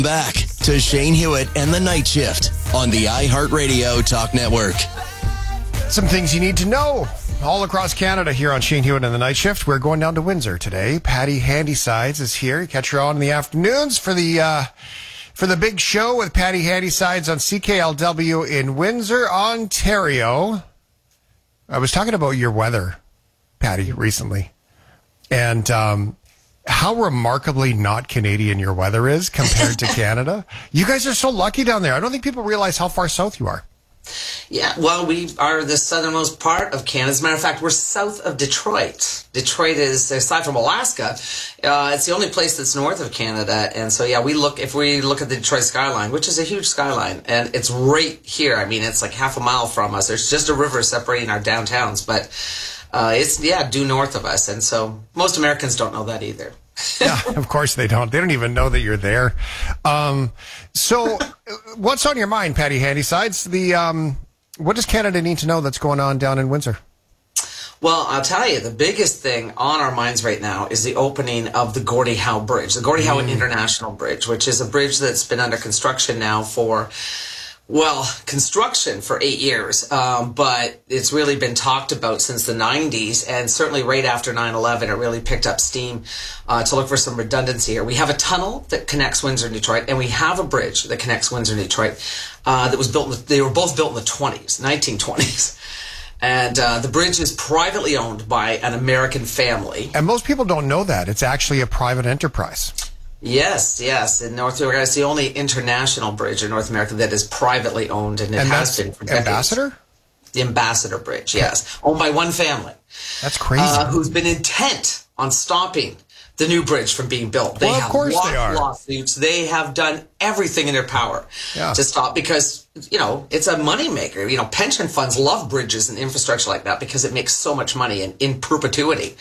Back to Shane Hewitt and the Night Shift on the iHeartRadio Talk Network. Some things you need to know all across Canada here on Shane Hewitt and the Night Shift. We're going down to Windsor today. Patty Handysides is here. You catch her on in the afternoons for the big show with Patty Handysides on CKLW in Windsor, Ontario. I was talking about your weather, Patty, recently, and how remarkably not Canadian your weather is compared to Canada. You guys are so lucky down there. I don't think people realize how far south you are. Yeah, well, we are the southernmost part of Canada. As a matter of fact, we're south of Detroit. Detroit is, aside from Alaska, it's the only place that's north of Canada. And so, yeah, if we look at the Detroit skyline, which is a huge skyline, and it's right here. I mean, it's like half a mile from us. There's just a river separating our downtowns, but it's due north of us. And so most Americans don't know that either. Yeah, of course they don't. They don't even know that you're there. So what's on your mind, Patty Handysides? What does Canada need to know that's going on down in Windsor? Well, I'll tell you, the biggest thing on our minds right now is the opening of the Gordie Howe Bridge, the Gordie Howe International Bridge, which is a bridge that's been under construction now for 8 years, but it's really been talked about since the 90s, and certainly right after 9/11, it really picked up steam to look for some redundancy here. We have a tunnel that connects Windsor and Detroit, and we have a bridge that connects Windsor and Detroit that was built. They were both built in the 1920s. And the bridge is privately owned by an American family. And most people don't know that. It's actually a private enterprise. Yes. In North America, it's the only international bridge in North America that is privately owned, and it has been for decades. Ambassador? The Ambassador Bridge, yes. Owned by one family. That's crazy. Who's been intent on stopping the new bridge from being built. They of course they are. Lawsuits. They have done everything in their power to stop because, it's a moneymaker. Pension funds love bridges and infrastructure like that because it makes so much money in perpetuity.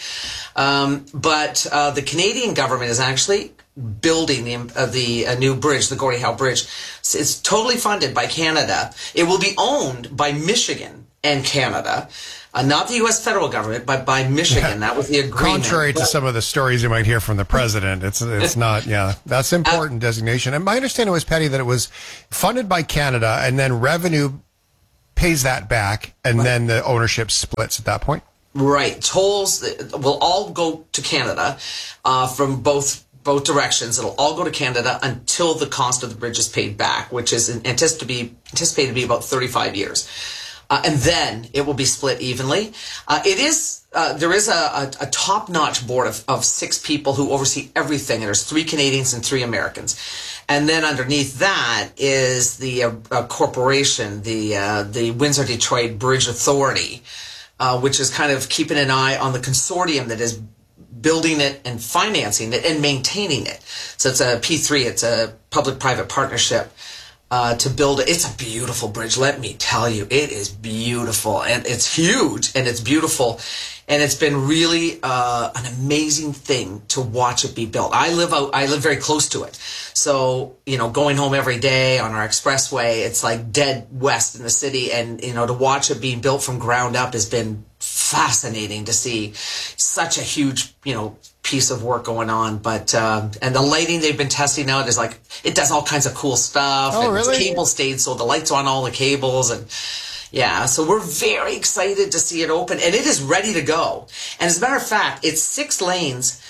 But the Canadian government is actually building the new bridge, the Gordie Howe Bridge. It's totally funded by Canada. It will be owned by Michigan and Canada. Not the U.S. federal government, but by Michigan. That was the agreement. Contrary to some of the stories you might hear from the president, it's not. Yeah, that's important designation. And my understanding was, Patty, that it was funded by Canada, and then revenue pays that back, and then the ownership splits at that point. Right. Tolls will all go to Canada from both directions. It'll all go to Canada until the cost of the bridge is paid back, which is anticipated to be about 35 years. And then it will be split evenly. There is a top-notch board of 6 people who oversee everything. There's 3 Canadians and 3 Americans. And then underneath that is the corporation, the Windsor-Detroit Bridge Authority, which is kind of keeping an eye on the consortium that is building it and financing it and maintaining it. So it's a P3, it's a public-private partnership. To build it. It's a beautiful bridge, let me tell you. It is beautiful, and it's huge, and it's beautiful, and it's been really an amazing thing to watch it be built. I live very close to it, so going home every day on our expressway, it's like dead west in the city, and to watch it being built from ground up has been fascinating to see. Such a huge piece of work going on, but and the lighting they've been testing out is like, it does all kinds of cool stuff. Oh, and really? It's cable stayed, so the lights are on all the cables, and so we're very excited to see it open, and it is ready to go. And as a matter of fact, it's 6 lanes.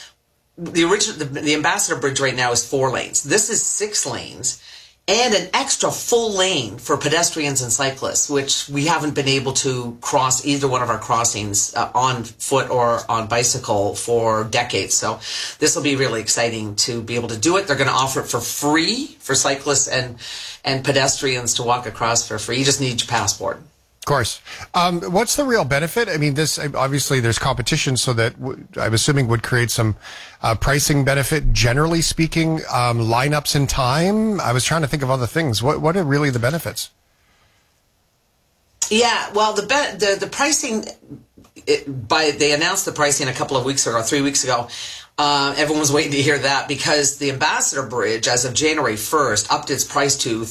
The Ambassador Bridge right now is 4 lanes. This is 6 lanes. And an extra full lane for pedestrians and cyclists, which we haven't been able to cross either one of our crossings on foot or on bicycle for decades. So this will be really exciting to be able to do it. They're going to offer it for free for cyclists and pedestrians to walk across for free. You just need your passport. Of course. What's the real benefit? I mean, this obviously there's competition, so that I'm assuming would create some pricing benefit. Generally speaking, lineups in time. I was trying to think of other things. What are really the benefits? Yeah, well, the pricing. They announced the pricing a couple of weeks ago, 3 weeks ago. Everyone was waiting to hear that because the Ambassador Bridge, as of January 1st, upped its price to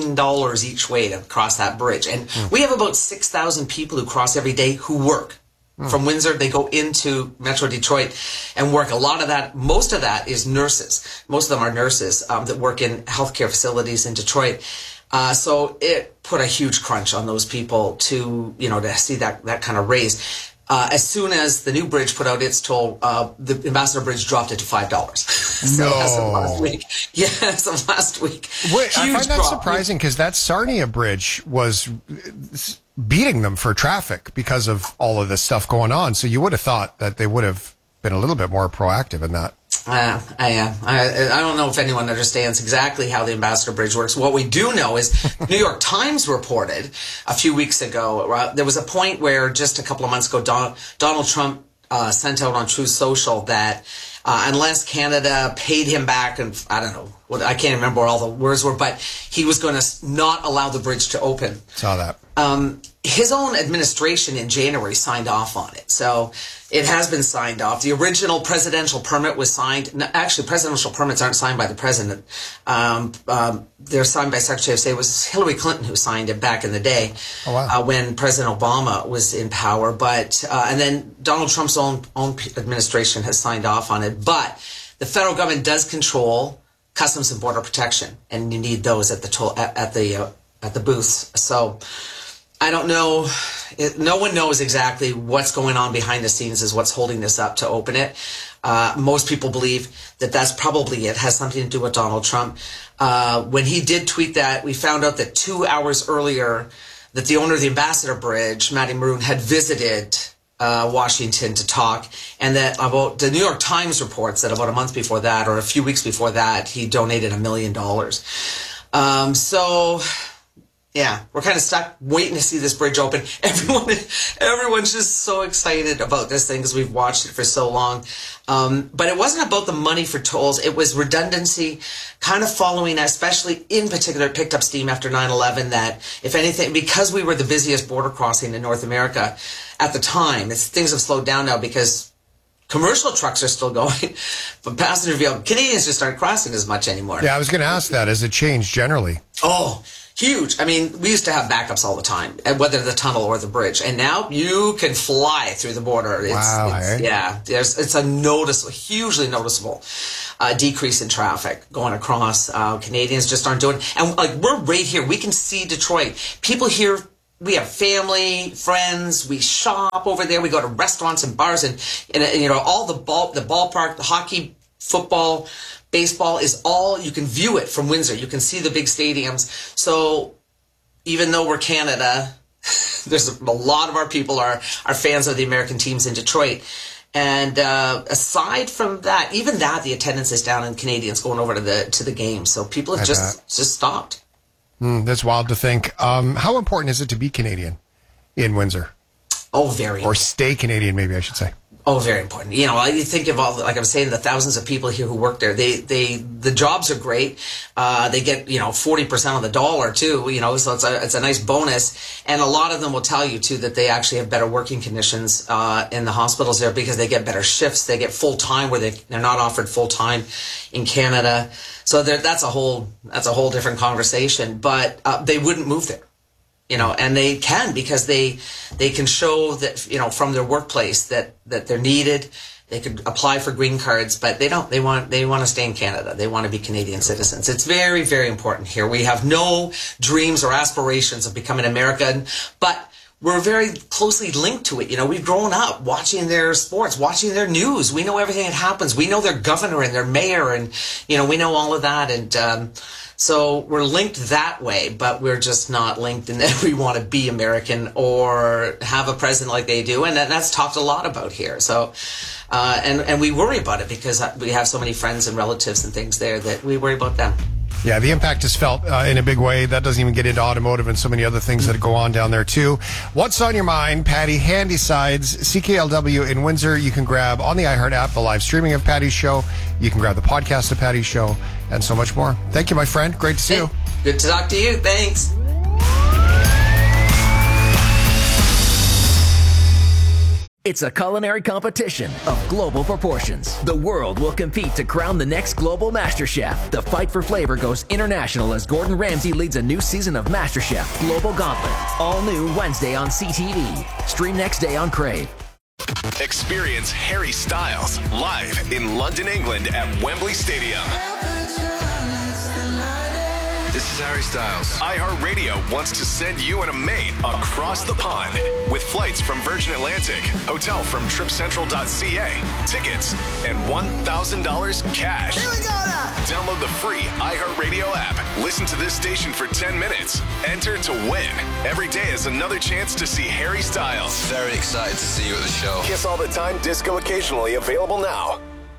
$13 each way to cross that bridge. And we have about 6,000 people who cross every day who work from Windsor. They go into Metro Detroit and work. A lot of that, most of that is nurses. Most of them are nurses that work in healthcare facilities in Detroit. So it put a huge crunch on those people to see that kind of raise. As soon as the new bridge put out its toll, the Ambassador Bridge dropped it to $5. So as of last week. Yeah, as of last week. Wait, I find that surprising because that Sarnia Bridge was beating them for traffic because of all of this stuff going on. So you would have thought that they would have been a little bit more proactive in that. I don't know if anyone understands exactly how the Ambassador Bridge works. What we do know is New York Times reported a few weeks ago, there was a point where just a couple of months ago, Donald Trump sent out on Truth Social that unless Canada paid him back, and I don't know, I can't remember what all the words were, but he was going to not allow the bridge to open. Saw that. His own administration in January signed off on it. So it has been signed off. The original presidential permit was signed. Actually, presidential permits aren't signed by the president. They're signed by Secretary of State. It was Hillary Clinton who signed it back in the day. Oh, wow. When President Obama was in power. But and then Donald Trump's own administration has signed off on it. But the federal government does control Customs and Border Protection, and you need those at the booths. So I don't know. No one knows exactly what's going on behind the scenes is what's holding this up to open it. Most people believe that that's probably it. Has something to do with Donald Trump. When he did tweet that, we found out that 2 hours earlier that the owner of the Ambassador Bridge, Matty Maroon, had visited Washington to talk, and that about the New York Times reports that about a month before that or a few weeks before that, he donated $1 million. So yeah, we're kind of stuck waiting to see this bridge open. Everyone's just so excited about this thing because we've watched it for so long. But it wasn't about the money for tolls. It was redundancy, kind of following, especially in particular, it picked up steam after 9/11 that, if anything, because we were the busiest border crossing in North America at the time, things have slowed down now because commercial trucks are still going, but passenger vehicle, Canadians just aren't crossing as much anymore. Yeah, I was going to ask that. Has it changed generally? Oh, huge. I mean, we used to have backups all the time, whether the tunnel or the bridge. And now you can fly through the border. Yeah, it's a hugely noticeable decrease in traffic going across. Canadians just aren't doing it. And we're right here. We can see Detroit. People here, we have family, friends, we shop over there. We go to restaurants and bars and all the ballpark, the hockey, football, baseball is all, you can view it from Windsor. You can see the big stadiums. So even though we're Canada, there's a lot of our people are fans of the American teams in Detroit. And aside from that, even that, the attendance is down in Canadians going over to the game. So people have just stopped. That's wild to think. How important is it to be Canadian in Windsor? Oh, very. Or stay Canadian, maybe I should say. Oh, very important. You think of all, like I was saying, the thousands of people here who work there. The jobs are great. They get, 40% of the dollar too, so it's a nice bonus. And a lot of them will tell you too that they actually have better working conditions, in the hospitals there because they get better shifts. They get full time where they're not offered full time in Canada. So that's a whole different conversation, but, they wouldn't move there. And they can because they can show that, from their workplace that they're needed. They could apply for green cards, but they don't. They want to stay in Canada. They want to be Canadian citizens. It's very, very important here. We have no dreams or aspirations of becoming American, but we're very closely linked to it. We've grown up watching their sports, watching their news. We know everything that happens. We know their governor and their mayor, and we know all of that. And so we're linked that way, but we're just not linked in that we want to be American or have a president like they do. And that's talked a lot about here. So, and we worry about it because we have so many friends and relatives and things there that we worry about them. Yeah, the impact is felt in a big way. That doesn't even get into automotive and so many other things that go on down there, too. What's on your mind? Patty Handysides, CKLW in Windsor. You can grab on the iHeart app the live streaming of Patty's show. You can grab the podcast of Patty's show and so much more. Thank you, my friend. Great to see you. Good to talk to you. Thanks. It's a culinary competition of global proportions. The world will compete to crown the next global MasterChef. The fight for flavor goes international as Gordon Ramsay leads a new season of MasterChef Global Gauntlet. All new Wednesday on CTV. Stream next day on Crave. Experience Harry Styles live in London, England at Wembley Stadium. This is Harry Styles. iHeartRadio wants to send you and a mate across the pond with flights from Virgin Atlantic, hotel from tripcentral.ca, tickets, and $1,000 cash. Here we go now. Download the free iHeartRadio app. Listen to this station for 10 minutes. Enter to win. Every day is another chance to see Harry Styles. Very excited to see you at the show. Kiss All the Time Disco occasionally available now.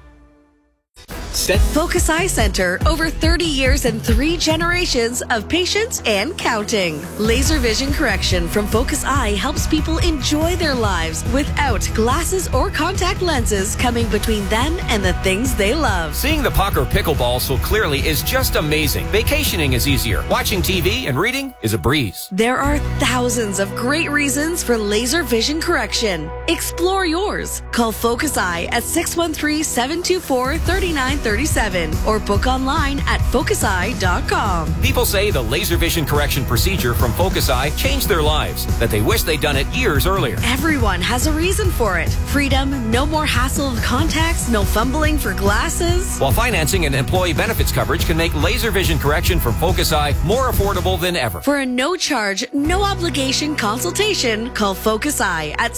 Focus Eye Center, over 30 years and 3 generations of patience and counting. Laser vision correction from Focus Eye helps people enjoy their lives without glasses or contact lenses coming between them and the things they love. Seeing the puck or pickleball so clearly is just amazing. Vacationing is easier. Watching TV and reading is a breeze. There are thousands of great reasons for laser vision correction. Explore yours. Call Focus Eye at 613-724-3937 or book online at focuseye.com. People say the laser vision correction procedure from Focus Eye changed their lives, that they wish they'd done it years earlier. Everyone has a reason for it. Freedom, no more hassle of contacts, no fumbling for glasses. While financing and employee benefits coverage can make laser vision correction from Focus Eye more affordable than ever. For a no-charge, no-obligation consultation, call Focus Eye at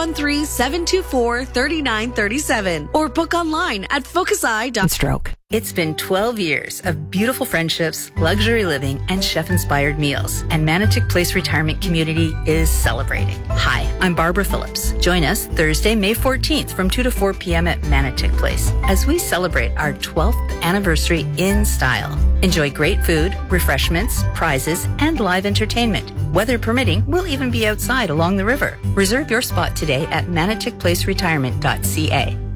613-724-3937 or book online at focuseye.com. Stroke. It's been 12 years of beautiful friendships, luxury living, and chef-inspired meals, and Manotick Place Retirement Community is celebrating. Hi, I'm Barbara Phillips. Join us Thursday, May 14th from 2 to 4 p.m. at Manotick Place as we celebrate our 12th anniversary in style. Enjoy great food, refreshments, prizes, and live entertainment. Weather permitting, we'll even be outside along the river. Reserve your spot today at manotickplaceretirement.ca.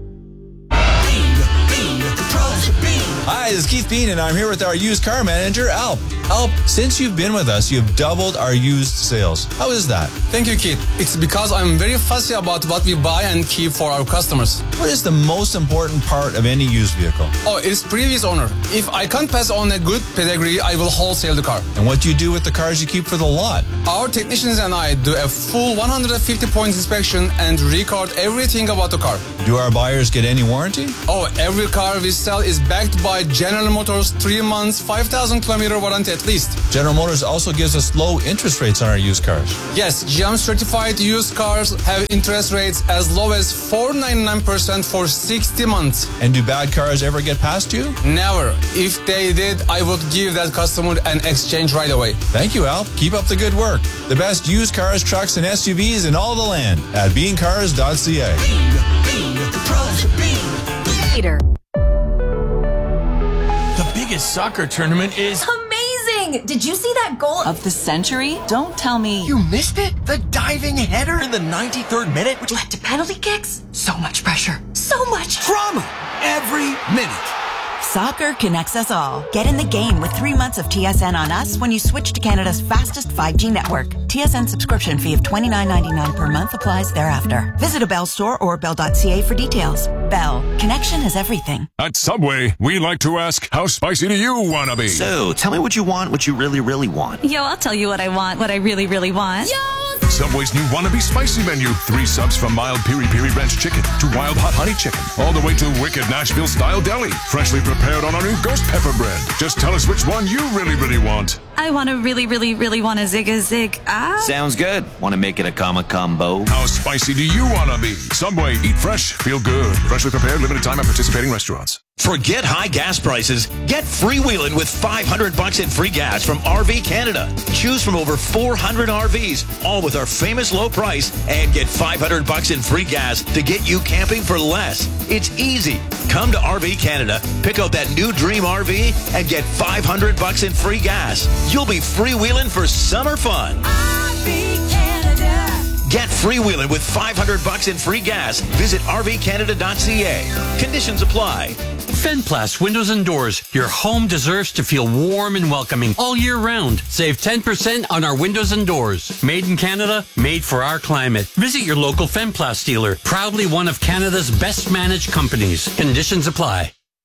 Hi, this is Keith Bean, and I'm here with our used car manager, Alp. Alp, since you've been with us, you've doubled our used sales. How is that? Thank you, Keith. It's because I'm very fussy about what we buy and keep for our customers. What is the most important part of any used vehicle? Oh, it's previous owner. If I can't pass on a good pedigree, I will wholesale the car. And what do you do with the cars you keep for the lot? Our technicians and I do a full 150-point inspection and record everything about the car. Do our buyers get any warranty? Oh, every car we sell is backed by General Motors 3 months, 5,000-kilometer warranty at least. General Motors also gives us low interest rates on our used cars. Yes, GM certified used cars have interest rates as low as 4.99% for 60 months. And do bad cars ever get past you? Never. If they did, I would give that customer an exchange right away. Thank you, Al. Keep up the good work. The best used cars, trucks, and SUVs in all the land at beancars.ca. Later. The biggest soccer tournament is amazing! Did you see that goal of the century? Don't tell me you missed it. The diving header in the 93rd minute, which led to penalty kicks. So much pressure. So much drama every minute. Soccer connects us all. Get in the game with 3 months of TSN on us when you switch to Canada's fastest 5G network. TSN subscription fee of $29.99 per month applies thereafter. Visit a Bell store or bell.ca for details. Bell. Connection is everything. At Subway, we like to ask, how spicy do you want to be? So, tell me what you want, what you really, really want. Yo, I'll tell you what I want, what I really, really want. Yo! Subway's new Wannabe Spicy menu. 3 subs from mild piri-piri ranch chicken to wild hot honey chicken, all the way to wicked Nashville-style deli. Freshly prepared on our new ghost pepper bread. Just tell us which one you really, really want. I want to really, really, really want a zig-a-zig. Sounds good. Want to make it a combo? How spicy do you want to be? Subway. Eat fresh. Feel good. Freshly prepared. Limited time at participating restaurants. Forget high gas prices. Get freewheeling with $500 in free gas from RV Canada. Choose from over 400 RVs, all with our famous low price, and get $500 in free gas to get you camping for less. It's easy. Come to RV Canada, pick out that new dream RV, and get $500 in free gas. You'll be freewheeling for summer fun. RV Canada. Get freewheeling with $500 in free gas. Visit rvcanada.ca. Conditions apply. Fenplast Windows and Doors. Your home deserves to feel warm and welcoming all year round. Save 10% on our windows and doors. Made in Canada, made for our climate. Visit your local Fenplast dealer. Proudly one of Canada's best managed companies. Conditions apply.